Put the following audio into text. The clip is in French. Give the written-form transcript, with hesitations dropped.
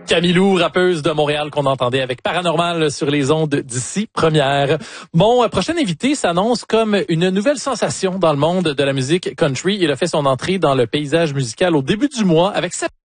Camilou, rappeuse de Montréal qu'on entendait avec Paranormal sur les ondes d'ici première. Mon prochain invité s'annonce comme une nouvelle sensation dans le monde de la musique country. Il a fait son entrée dans le paysage musical au début du mois avec